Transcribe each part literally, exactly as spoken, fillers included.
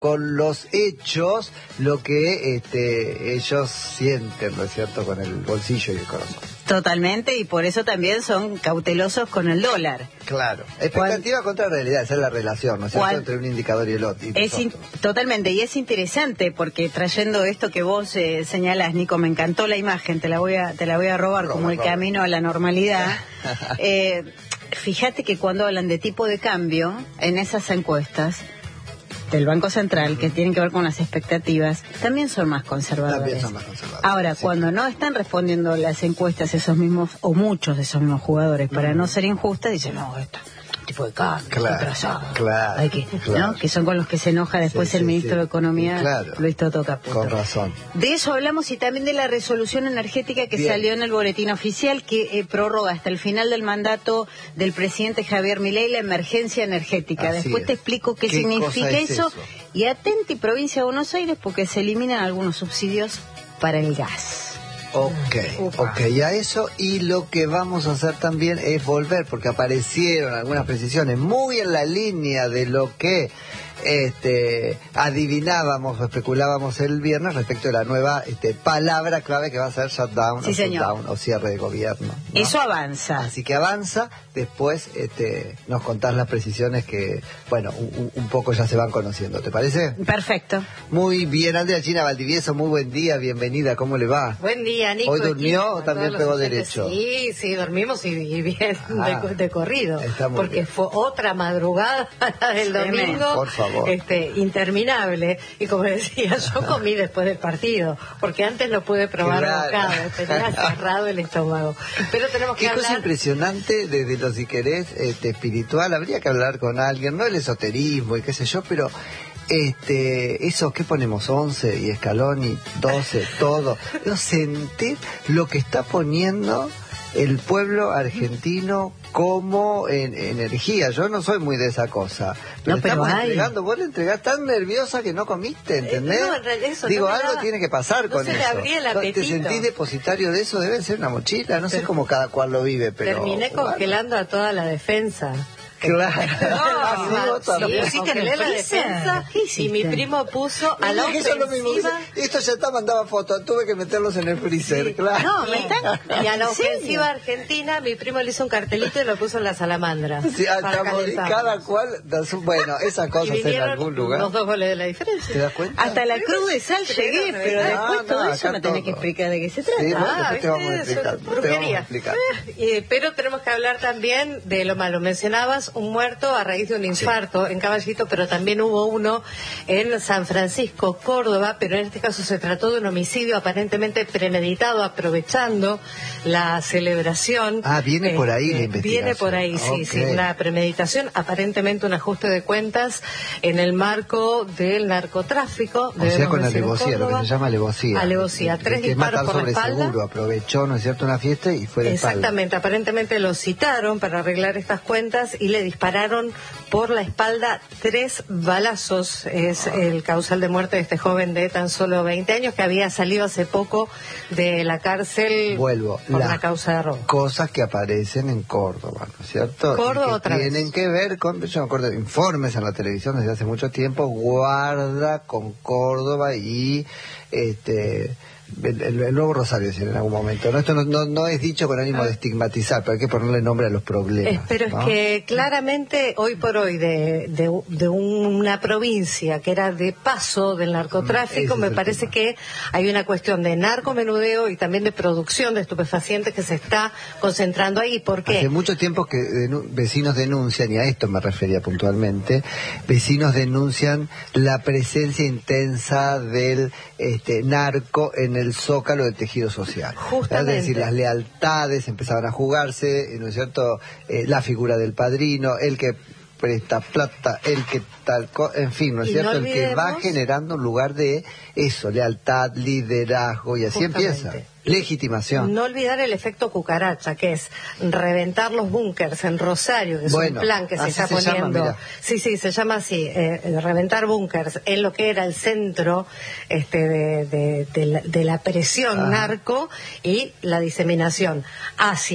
con los hechos lo que este, ellos sienten, ¿no es cierto?, con el bolsillo y el corazón. Totalmente, y por eso también son cautelosos con el dólar. Claro, expectativa ¿Cuál? contra realidad, esa es la relación, ¿no es cierto?, entre un indicador y el otro. Y es in, totalmente, y es interesante porque trayendo esto que vos eh, señalás, Nico, me encantó la imagen, te la voy a, te la voy a robar roba, como el roba. camino a la normalidad. eh, fíjate que cuando hablan de tipo de cambio, en esas encuestas del Banco Central, que tienen que ver con las expectativas, también son más conservadores. También son más conservadores. Ahora, sí. cuando no están respondiendo las encuestas esos mismos, o muchos de esos mismos jugadores, para mm. no ser injustas, dicen, no, esto tipo de cambio, claro, atrasado. Claro, Hay que, claro. ¿no? Que son con los que se enoja después sí, el sí, ministro sí. de Economía, claro. Luis Toto Caputo. Con razón. De eso hablamos y también de la resolución energética que Bien. salió en el boletín oficial, que eh, prorroga hasta el final del mandato del presidente Javier Milei la emergencia energética. Así Después es. te explico qué, ¿Qué significa es eso? eso. Y atenti, provincia de Buenos Aires, porque se eliminan algunos subsidios para el gas. Ok, Upa. ok, a eso, y lo que vamos a hacer también es volver, porque aparecieron algunas precisiones muy en la línea de lo que este, adivinábamos o especulábamos el viernes respecto de la nueva este, palabra clave que va a ser shutdown, sí, o, shutdown o cierre de gobierno, ¿no? Eso avanza. Así que avanza, después este, nos contás las precisiones que, bueno, un, un poco ya se van conociendo, ¿te parece? Perfecto. Muy bien, Andrea China Valdivieso, muy buen día, bienvenida, ¿cómo le va? Buen día, Nico. ¿Hoy durmió o también pegó derecho? Sí, sí, dormimos y, y bien ah, de, de corrido, porque bien. fue otra madrugada del domingo. Por favor. Este, interminable, y como decía, yo comí después del partido, porque antes no pude probar claro. bocado, tenía cerrado el estómago. Pero tenemos que Qué hablar... cosa impresionante desde lo, si querés, este, espiritual, habría que hablar con alguien, no el esoterismo y qué sé yo, pero... Este, eso, ¿qué ponemos? once y escalón y doce, todo. No sentir lo que está poniendo el pueblo argentino como en, energía. Yo no soy muy de esa cosa. Pero, no, pero estamos hay. entregando, vos le entregás tan nerviosa que no comiste, ¿entendés? Eh, no, en realidad eso, Digo, no algo nada. tiene que pasar no con se eso. Le abría el apetito. ¿Te sentís depositario de eso? Debe ser una mochila, no pero, sé cómo cada cual lo vive, pero... Terminé bueno. congelando a toda la defensa. Claro. No, sí, sí, sí, que la defensa y mi primo puso a la ofensiva. Lo mismo, esto ya está, mandaba fotos, tuve que meterlos en el freezer, sí. claro. No, me están... Y a la ofensiva argentina, mi primo le hizo un cartelito y lo puso en la salamandra. Sí, estamos, cada cual, bueno, esas cosas en algún lugar. Los dos goles de la diferencia. ¿Te das cuenta? Hasta la cruz de sal llegué, pero no, después no, todo eso me tenés que explicar de qué se trata. Sí, bueno, ah, te vamos a explicar. Te vamos a explicar. Eh, pero tenemos que hablar también de lo malo. Mencionabas un muerto a raíz de un infarto sí. en Caballito, pero también hubo uno en San Francisco, Córdoba, pero en este caso se trató de un homicidio aparentemente premeditado, aprovechando la celebración. Ah, viene eh, por ahí la investigación. Viene por ahí, sí, okay. sí, una premeditación, aparentemente un ajuste de cuentas en el marco del narcotráfico. O sea, con alevosía, lo que se llama alevosía. Alevosía, tres disparos por la espalda. Seguro, aprovechó, ¿no es cierto?, una fiesta y fue de espalda. Exactamente, aparentemente lo citaron para arreglar estas cuentas y le dispararon por la espalda tres balazos. Es el causal de muerte de este joven de tan solo veinte años que había salido hace poco de la cárcel. Vuelvo, por la causa de robo. Cosas que aparecen en Córdoba, ¿no es cierto? Córdoba que otra tienen vez. que ver con, yo me acuerdo de informes en la televisión desde hace mucho tiempo, guarda con Córdoba y este El, el, el nuevo Rosario, decir, en algún momento. ¿no? Esto no, no, no es dicho con ánimo de estigmatizar, pero hay que ponerle nombre a los problemas. Eh, pero ¿no? es que claramente, hoy por hoy, de, de, de una provincia que era de paso del narcotráfico, me parece tema. que hay una cuestión de narcomenudeo y también de producción de estupefacientes que se está concentrando ahí. ¿Por qué? Hace mucho tiempo que denu- vecinos denuncian, y a esto me refería puntualmente, vecinos denuncian la presencia intensa del este, narco en el el zócalo del tejido social. Justamente. Es decir, las lealtades empezaban a jugarse, ¿no es cierto? Eh, la figura del padrino, el que presta plata, el que tal, en fin, ¿no es y cierto? No el que va generando un lugar de eso, lealtad, liderazgo, y así Justamente. empieza. Legitimación. No olvidar el efecto cucaracha, que es reventar los búnkers en Rosario, que es bueno, un plan que se está se poniendo. Llama, sí, sí, se llama así, eh, reventar búnkers en lo que era el centro este, de, de, de, la, de la presión ah. narco y la diseminación hacia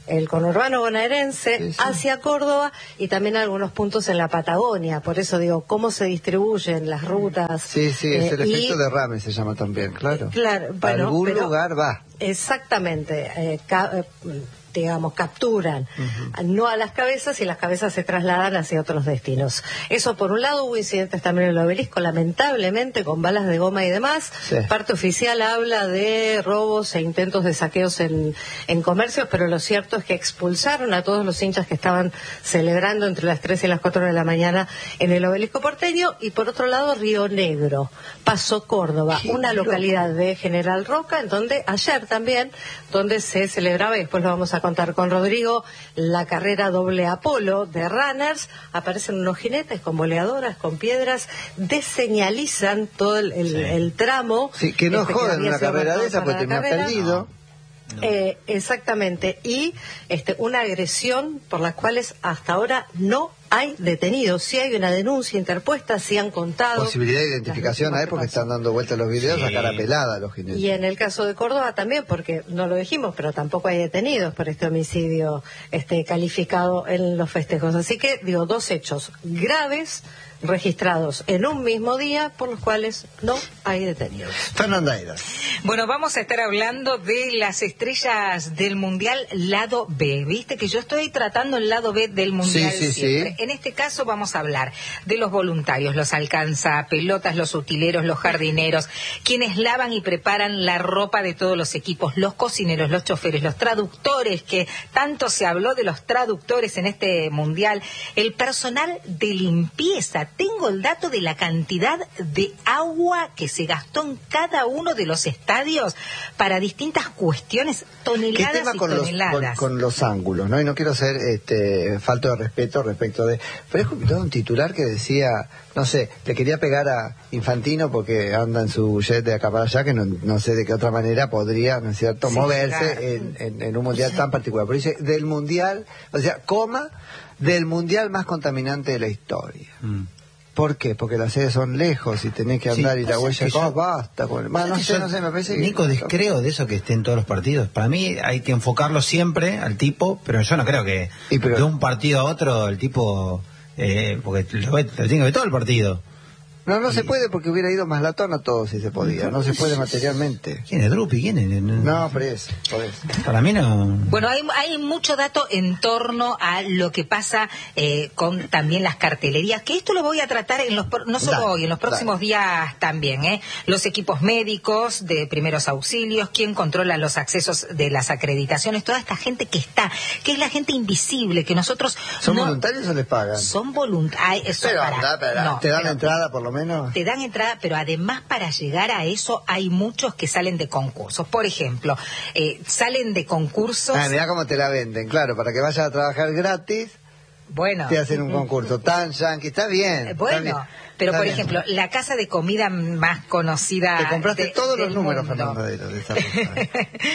el conurbano bonaerense Sí, sí. hacia Córdoba y también algunos puntos en la Patagonia. Por eso digo, cómo se distribuyen las rutas. Sí, sí, es eh, el efecto y- derrame, se llama también, claro. Claro, bueno, Algún pero- lugar va. Exactamente, eh, ca- eh, digamos, capturan uh-huh. no a las cabezas y las cabezas se trasladan hacia otros destinos. Eso por un lado. Hubo incidentes también en el Obelisco, lamentablemente, con balas de goma y demás. Sí. Parte oficial habla de robos e intentos de saqueos en, en comercios, pero lo cierto es que expulsaron a todos los hinchas que estaban celebrando entre las tres y las cuatro de la mañana en el Obelisco porteño. Y por otro lado, Río Negro, Paso Córdoba, Qué una loco. localidad de General Roca, en donde ayer también, donde se celebraba, y después lo vamos a contar con Rodrigo, la carrera doble Apolo de runners. Aparecen unos jinetes con boleadoras, con piedras, deseñalizan todo el, el, Sí. el tramo. Sí, que no este, joden había una sido carrera de marcado esa para porque la termina carrera. perdido. No. Eh, exactamente, y este, una agresión por las cuales hasta ahora no hay detenidos. Sí hay una denuncia interpuesta, sí han contado. Posibilidad de identificación las hay víctimas porque que pasó. están dando vueltas los videos Sí. a cara pelada los jinetes. Y en el caso de Córdoba también, porque no lo dijimos, pero tampoco hay detenidos por este homicidio este, calificado en los festejos. Así que, digo, dos hechos graves registrados en un mismo día por los cuales no hay detenidos. Fernanda Aida. Bueno, vamos a estar hablando de las estrellas del Mundial lado B. Viste que yo estoy tratando el lado B del Mundial Sí, sí, siempre. sí. En este caso vamos a hablar de los voluntarios, los alcanzapelotas, los utileros, los jardineros, quienes lavan y preparan la ropa de todos los equipos, los cocineros, los choferes, los traductores, que tanto se habló de los traductores en este Mundial, el personal de limpieza. Tengo el dato de la cantidad de agua que se gastó en cada uno de los estadios para distintas cuestiones, ¿Qué toneladas tema y con los, con, toneladas. con los ángulos? ¿No? Y no quiero ser este, falto de respeto respecto de... Pero he escuchado un titular que decía, no sé, le quería pegar a Infantino porque anda en su jet de acá para allá, que no, no sé de qué otra manera podría, ¿no es cierto?, Sí, moverse claro. en, en, en un mundial tan particular. Pero dice, del mundial, o sea, coma, del mundial más contaminante de la historia. Mm. ¿Por qué? Porque las sedes son lejos y tenés que Sí, andar y la pasa huella... que ¿Cómo yo- basta? Con... Bah, no que sé, yo, no sé, me parece que... Nico, descreo de eso que esté en todos los partidos. Para mí hay que enfocarlo siempre al tipo, pero yo no creo que Y pero- de un partido a otro el tipo... Eh, porque lo, ve- lo tiene que ver todo el partido. No, no se puede porque hubiera ido más latón a todo si se podía. No se puede materialmente. ¿Quién es Drupi? ¿Quién es? No, por eso, por eso. Para mí no... Bueno, hay, hay mucho dato en torno a lo que pasa eh, con también las cartelerías, que esto lo voy a tratar en los pro- no solo Dale, hoy, en los próximos dale. días también. ¿eh? Los equipos médicos de primeros auxilios, quién controla los accesos de las acreditaciones, toda esta gente que está, que es la gente invisible, que nosotros... ¿Son no- voluntarios o les pagan? Son voluntarios. Pero, anda, pero, ¿te dan entrada por lo menos? Te dan entrada, pero además para llegar a eso hay muchos que salen de concursos. Por ejemplo, eh, salen de concursos... Ah, mirá cómo te la venden, claro, para que vayas a trabajar gratis, Bueno, te hacen un concurso tan yankee, está bien. Eh, está Bueno, bien, pero está por bien. ejemplo, la casa de comida más conocida. Te compraste de- todos los del números, mundo. Fernando, de, de esa ruta.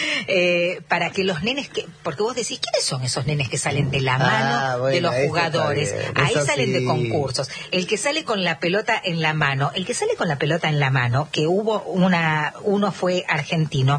Eh, para que los nenes que, porque vos decís, ¿quiénes son esos nenes que salen de la Ah, mano bueno, de los eso está jugadores? bien, Ahí eso salen de sí. concursos. El que sale con la pelota en la mano, el que sale con la pelota en la mano, que hubo una, uno fue argentino,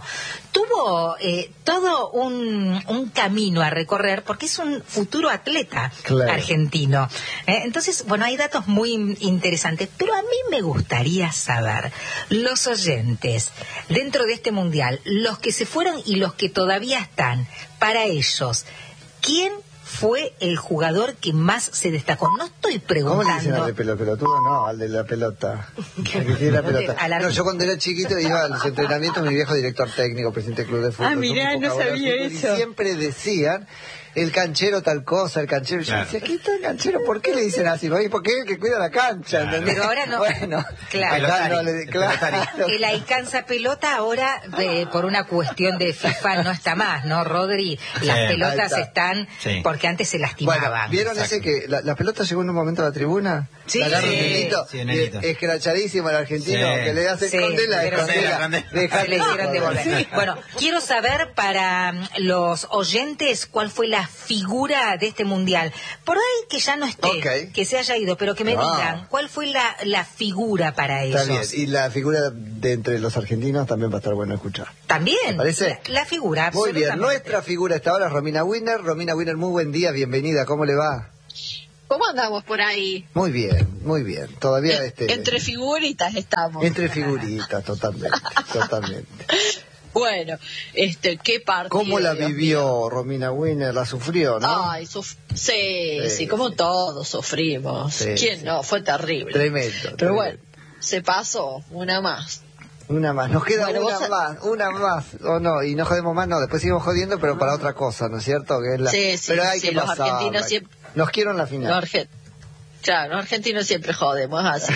tuvo eh, todo un, un camino a recorrer porque es un futuro atleta Claro. argentino. Eh, entonces, bueno, hay datos muy interesantes, pero a mí me gustaría saber, los oyentes, dentro de este mundial, los que se fueron y los que todavía están, para ellos, ¿quién fue el jugador que más se destacó? No estoy ¿Cómo le dicen al preguntando. de pelo, pelotudo? No, al de la pelota. Al que tiene la pelota. Al No, yo cuando era chiquito iba a los entrenamientos, mi viejo director técnico, presidente del club de fútbol. Ah, mirá, supo no jugar al sabía fútbol, eso. Y siempre decían, el canchero tal cosa, el canchero. Yo Claro. decía, ¿qué está el canchero? ¿Por qué le dicen así? ¿No? ¿Y por qué el que cuida la cancha? Claro. ¿entendés? Pero ahora no. Bueno, Claro. acá no le- El claro. El alcanza pelota ahora, de- por una cuestión de FIFA, no está más, ¿no, Rodri? Las Sí. pelotas Ahí está. están, Sí. porque porque antes se lastimaba. Bueno, ¿vieron Exacto. ese que la, la pelota llegó en un momento a la tribuna? Sí. La agarra un Sí. nenito, Sí, nenito. y escrachadísimo el argentino, Sí. que le hace Sí, escondela, pero se- escondela. se Dejate le hicieron joder. devolver. Sí. Bueno, quiero saber para mm, los oyentes cuál fue la figura de este mundial. Por ahí que ya no esté, Ok. que se haya ido, pero que me No. digan cuál fue la, la figura para Está ellos. bien, y la figura de entre los argentinos también va a estar bueno escuchar. También. ¿Te parece? La, la figura, Muy bien, absolutamente. nuestra figura esta hora es Romina Winner. Romina Winner, muy buen día, bienvenida, ¿cómo le va? ¿Cómo andamos por ahí? Muy bien, muy bien. Todavía En- este Entre figuritas estamos. entre figuritas, totalmente, totalmente. Bueno, este, qué partido. ¿Cómo la Dios vivió Romina Winner? ¿La sufrió, no? Ay, suf- sí, Sí, sí, como sí. todos sufrimos. Sí, ¿Quién sí. no? Fue terrible. Tremendo. Pero tremendo. bueno, se pasó, una más. Una más, nos queda Bueno, una vos- más, una más, o no, y no jodemos más, no, después seguimos jodiendo, pero para otra cosa, ¿no es cierto? Que es la... Sí, sí, pero hay sí, que los pasarla. argentinos siempre- Nos quiero en la Los final. argen- Claro, los argentinos siempre jodemos así.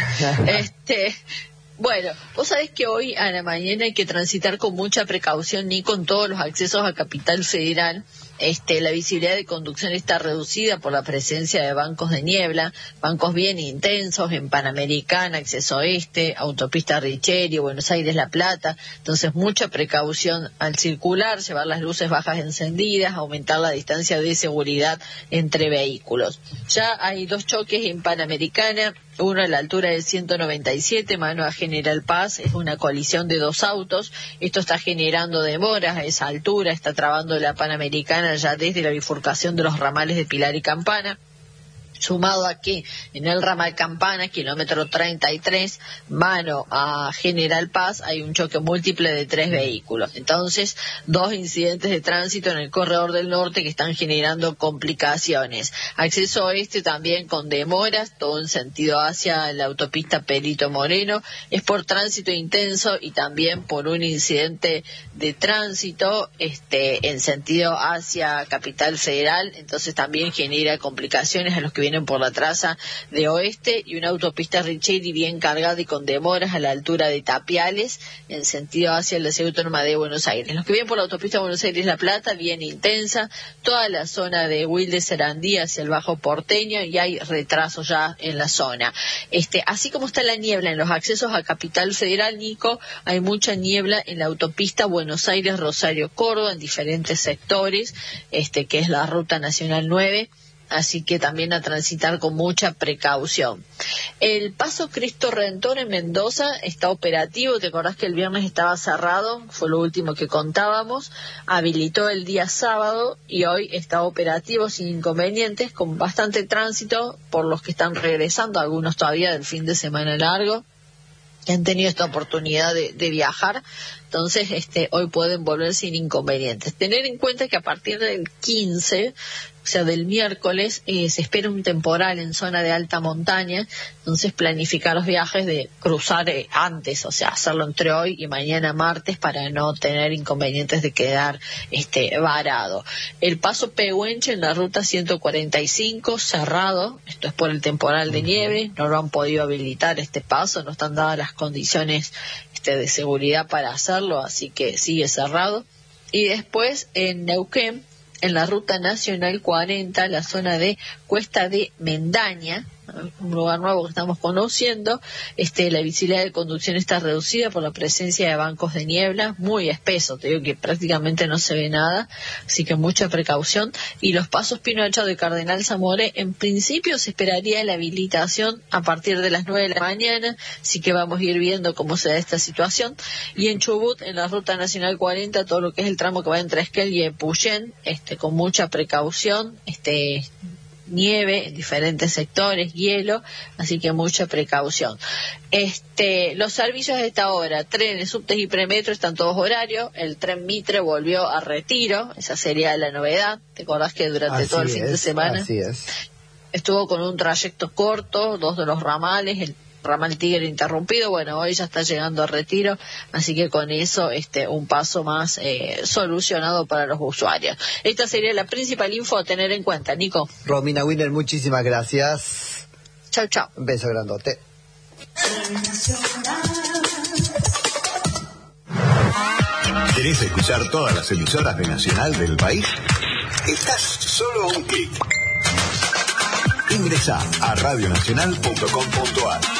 este, bueno, vos sabés que hoy a la mañana hay que transitar con mucha precaución, ni con todos los accesos a Capital Federal. Este, la visibilidad de conducción está reducida por la presencia de bancos de niebla, bancos bien intensos en Panamericana, Acceso Oeste, Autopista Richeri, Buenos Aires La Plata. Entonces, mucha precaución al circular, llevar las luces bajas encendidas, aumentar la distancia de seguridad entre vehículos. Ya hay dos choques en Panamericana, uno a la altura del ciento noventa y siete, mano a General Paz, es una colisión de dos autos. Esto está generando demoras a esa altura, está trabando la Panamericana ya desde la bifurcación de los ramales de Pilar y Campana. Sumado a que en el ramal Campana, kilómetro treinta y tres, mano a General Paz, hay un choque múltiple de tres vehículos. Entonces, dos incidentes de tránsito en el corredor del norte que están generando complicaciones. Acceso oeste también con demoras, todo en sentido hacia la autopista Perito Moreno. Es por tránsito intenso y también por un incidente de tránsito este, en sentido hacia Capital Federal. Entonces también genera complicaciones a los que vienen por la traza de oeste, y una autopista Richeri bien cargada y con demoras a la altura de Tapiales en sentido hacia la Ciudad Autónoma de Buenos Aires. Los que vienen por la autopista Buenos Aires-La Plata, bien intensa, toda la zona de Wilde Sarandí hacia el Bajo Porteño, y hay retraso ya en la zona. Este, así como está la niebla en los accesos a Capital Federal, Nico, hay mucha niebla en la autopista Buenos Aires-Rosario-Córdoba en diferentes sectores, este, que es la Ruta Nacional nueve. Así que también a transitar con mucha precaución. El paso Cristo Redentor en Mendoza está operativo. Te acordás que el viernes estaba cerrado, fue lo último que contábamos. Habilitó el día sábado y hoy está operativo sin inconvenientes, con bastante tránsito por los que están regresando, algunos todavía del fin de semana largo, que han tenido esta oportunidad de, de viajar. Entonces, este, hoy pueden volver sin inconvenientes. Tener en cuenta que a partir del quince, o sea, del miércoles, eh, se espera un temporal en zona de alta montaña. Entonces, planificar los viajes de cruzar eh, antes, o sea, hacerlo entre hoy y mañana martes para no tener inconvenientes de quedar este, varado. El paso Pehuenche en la ruta ciento cuarenta y cinco, cerrado. Esto es por el temporal de nieve. No lo han podido habilitar este paso, no están dadas las condiciones este, de seguridad para hacerlo, así que sigue cerrado. Y después en Neuquén, en la ruta nacional cuarenta, la zona de Cuesta de Mendaña, un lugar nuevo que estamos conociendo, este, la visibilidad de conducción está reducida por la presencia de bancos de niebla, muy espeso, te digo que prácticamente no se ve nada, así que mucha precaución. Y los pasos Pino Achado de Cardenal Zamoré, en principio se esperaría la habilitación a partir de las nueve de la mañana, así que vamos a ir viendo cómo se da esta situación. Y en Chubut, en la ruta nacional cuarenta, todo lo que es el tramo que va entre Esquel y Epuyén, este, con mucha precaución, este nieve en diferentes sectores, hielo, así que mucha precaución. Este, los servicios de esta hora, trenes, subtes y premetro están todos horarios. El tren Mitre volvió a Retiro, esa sería la novedad. ¿Te acordás que durante Así todo el fin es, de semana así es. estuvo con un trayecto corto, dos de los ramales, el ramal Tigre interrumpido? Bueno, hoy ya está llegando a Retiro, así que con eso este un paso más eh, solucionado para los usuarios. Esta sería la principal info a tener en cuenta, Nico. Romina Winner, muchísimas gracias. Chau, chau. Un beso grandote. ¿Querés escuchar todas las emisoras de Nacional del país? Estás solo a un clic. Ingresa a radionacional punto com punto a r.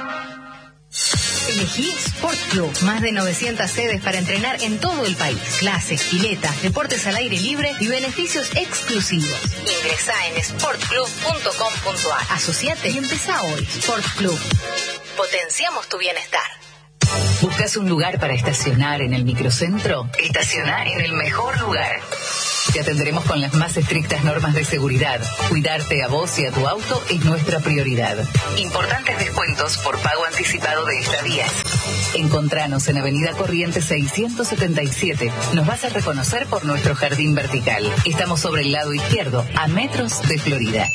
Elegí Sport Club. Más de novecientas sedes para entrenar en todo el país. Clases, piletas, deportes al aire libre y beneficios exclusivos. Ingresa en sport club punto com punto a r. Asociate y empezá hoy. Sport Club. Potenciamos tu bienestar. ¿Buscas un lugar para estacionar en el microcentro? Estaciona en el mejor lugar. Te atenderemos con las más estrictas normas de seguridad. Cuidarte a vos y a tu auto es nuestra prioridad. Importantes descuentos por pago anticipado de estadías. Encontranos en Avenida Corrientes seiscientos setenta y siete. Nos vas a reconocer por nuestro jardín vertical. Estamos sobre el lado izquierdo, a metros de Florida.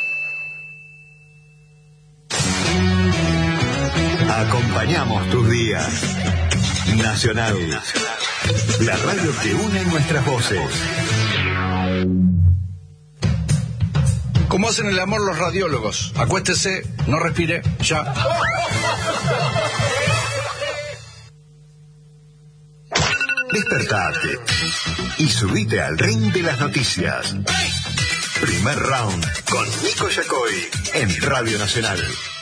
Acompañamos tus días. Nacional. La radio que une nuestras voces. ¿Cómo hacen el amor los radiólogos? Acuéstese, no respire, ya. Despertate y subite al ring de las noticias. Primer round con Nico Yacoy en Radio Nacional.